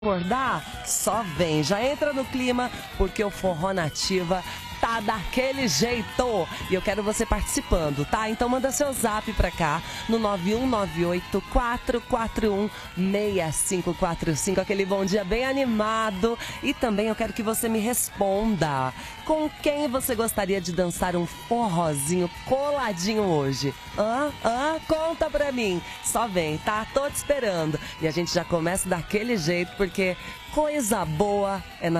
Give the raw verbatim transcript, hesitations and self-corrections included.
Acordar? Só vem, já entra no clima, porque o Forró Nativa tá daquele jeito. E eu quero você participando, tá? Então manda seu zap pra cá no nove um nove oito, quatro quatro um, seis cinco quatro cinco, aquele bom dia bem animado. E também eu quero que você me responda com quem você gostaria de dançar um forrozinho coladinho hoje. Hã? Hã? Conta pra mim. Só vem, tá? Tô te esperando. E a gente já começa daquele jeito, porque coisa boa é na